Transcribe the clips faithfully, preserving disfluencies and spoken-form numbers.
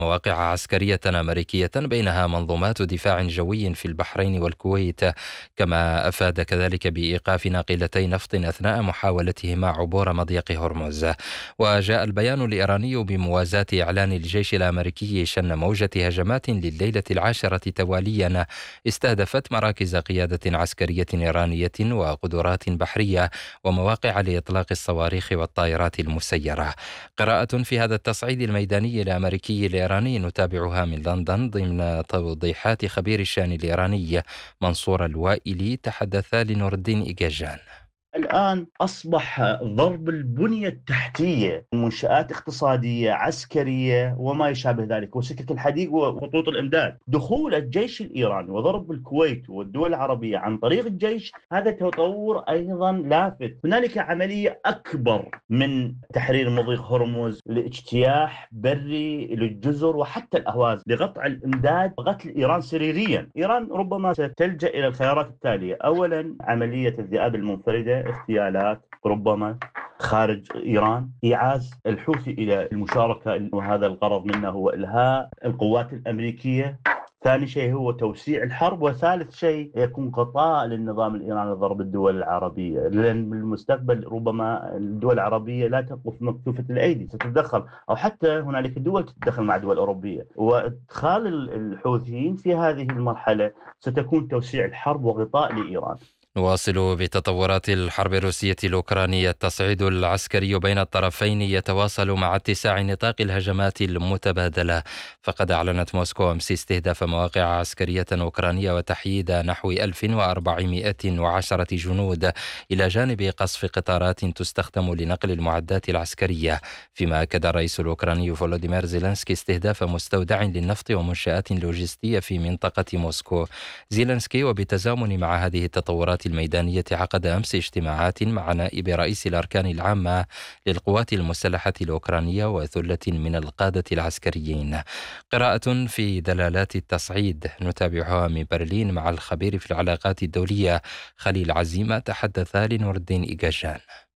مواقع عسكرية أمريكية بينها منظومات دفاع جوي في البحرين والكويت، كما أفاد كذلك بإيقاف ناقلتي نفط أثناء محاولتهما عبور مضيق هرمز. وجاء البيان الإيراني بموازاة إعلان الجيش الأمريكي شن موجة هجمات لليلة العاشرة تواليا استهدفت مراكز قيادة عسكرية إيرانية وقدرات بحرية ومواقع لإطلاق الصواريخ والطائرات المسيرة. قراءة في هذا التصعيد الميداني الأمريكي الإيراني نتابعها من لندن ضمن توضيحات خبير الشأن الإيراني منصور الوائلي تحدث لنور الدين إيجاجان. الآن أصبح ضرب البنية التحتية، منشآت اقتصادية عسكرية وما يشابه ذلك، وسكك الحديد وخطوط الإمداد. دخول الجيش الإيراني وضرب الكويت والدول العربية عن طريق الجيش هذا تطور أيضا لافت. هنالك عملية أكبر من تحرير مضيق هرمز لاجتياح بري للجزر وحتى الأهواز لقطع الإمداد وقتل إيران سريريا. إيران ربما ستلجأ إلى الخيارات التالية: أولا عملية الذئاب المنفردة، اغتيالات ربما خارج إيران، إيعاز الحوثي إلى المشاركة وهذا الغرض منه هو إلهاء القوات الأمريكية. ثاني شيء هو توسيع الحرب، وثالث شيء يكون قضاء للنظام الإيراني ضرب الدول العربية، لأن بالمستقبل ربما الدول العربية لا تقف مكتوفة الأيدي، ستتدخل أو حتى هنالك دول تتدخل مع دول أوروبية، وإدخال الحوثيين في هذه المرحلة ستكون توسيع الحرب وغطاء لإيران. نواصل بتطورات الحرب الروسية الأوكرانية. التصعيد العسكري بين الطرفين يتواصل مع اتساع نطاق الهجمات المتبادلة، فقد أعلنت موسكو أمس استهداف مواقع عسكرية أوكرانية وتحييد نحو ألف وأربعمائة وعشرة جنود، إلى جانب قصف قطارات تستخدم لنقل المعدات العسكرية. فيما أكد الرئيس الأوكراني فولوديمير زيلنسكي استهداف مستودع للنفط ومنشآت لوجستية في منطقة موسكو. زيلنسكي وبتزامن مع هذه التطورات الميدانية عقد أمس اجتماعات مع نائب رئيس الأركان العامة للقوات المسلحة الأوكرانية وثلة من القادة العسكريين. قراءة في دلالات التصعيد نتابعها من برلين مع الخبير في العلاقات الدولية خليل عزيمة تحدث لنور الدين إيجاجان.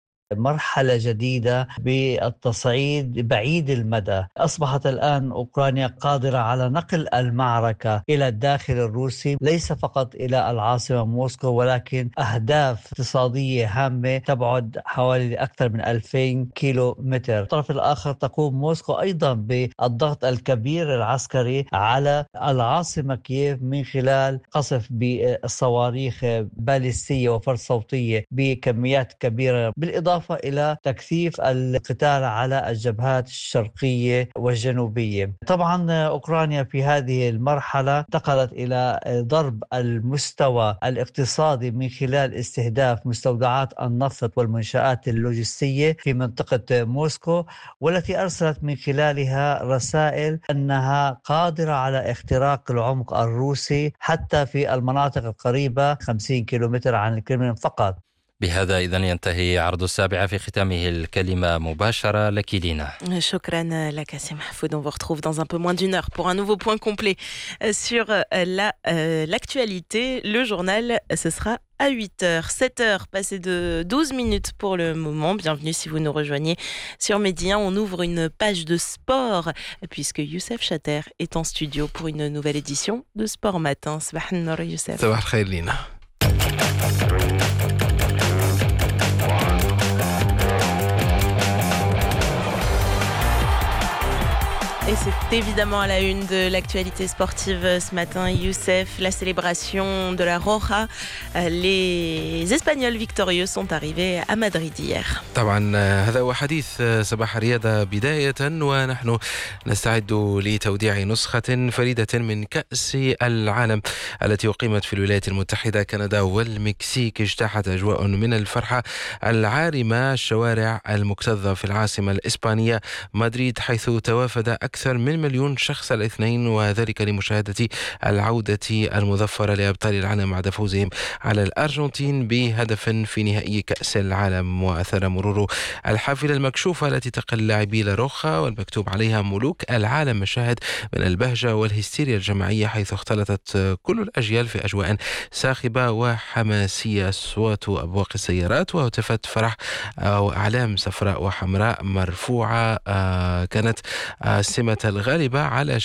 مرحلة جديدة بالتصعيد بعيد المدى. أصبحت الآن أوكرانيا قادرة على نقل المعركة إلى الداخل الروسي، ليس فقط إلى العاصمة موسكو، ولكن أهداف اقتصادية هامة تبعد حوالي أكثر من ألفين كيلو متر. الطرف الآخر تقوم موسكو أيضا بالضغط الكبير العسكري على العاصمة كييف من خلال قصف بالصواريخ باليستية وفرد صوتية بكميات كبيرة، بالإضافة إلى تكثيف القتال على الجبهات الشرقية والجنوبية. طبعا أوكرانيا في هذه المرحلة انتقلت إلى ضرب المستوى الاقتصادي من خلال استهداف مستودعات النفط والمنشآت اللوجستية في منطقة موسكو، والتي أرسلت من خلالها رسائل أنها قادرة على اختراق العمق الروسي حتى في المناطق القريبة خمسين كيلومتر عن الكرملين فقط. بهذا إذن ينتهي عرض السابعة في ختامه الكلمة مباشرة لك لينا. شكرا لك سي محفوظ. On vous retrouve dans un peu moins d'une heure pour un nouveau point complet sur la, euh, l'actualité. Le journal, ce sera à huit heures. sept heures passées de douze minutes pour le moment. Bienvenue si vous nous rejoignez sur Medi un. On ouvre une page de sport puisque Youssef Chater est en studio pour une nouvelle édition de Sport Matin. Sabah al-Nour Youssef. Sabah al-Khair Lina. Et c'est évidemment à la une de l'actualité sportive ce matin, Youssef, la célébration de la Roja. Les Espagnols victorieux sont arrivés à Madrid hier. طبعا هذا هو حديث صباح الرياضة بداية، ونحن نستعد لتوديع نسخة فريدة من كأس العالم التي أقيمت في الولايات المتحدة، كندا والمكسيك. اجتاحت أجواء من الفرحة العارمة الشوارع المكتظة في العاصمة الإسبانية مدريد، حيث توافد أكثر من مليون شخص الاثنين، وذلك لمشاهدة العودة المظفرة لأبطال العالم بعد فوزهم على الأرجنتين بهدف في نهائي كأس العالم. وأثر مرور الحافلة المكشوفة التي تقل لاعبي لا روخا والمكتوب عليها ملوك العالم مشاهد من البهجة والهستيريا الجماعية، حيث اختلطت كل الأجيال في أجواء ساخبة وحماسية. أصوات أبواق السيارات وهتافات فرح وأعلام صفراء وحمراء مرفوعة كانت سمة المسلمة الغالبة على